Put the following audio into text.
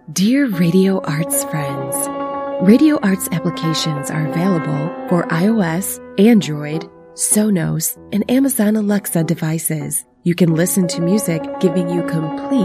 Dear Radio Arts friends, Radio Arts applications are available for iOS, Android, Sonos, and Amazon Alexa devices. You can listen to music giving you complete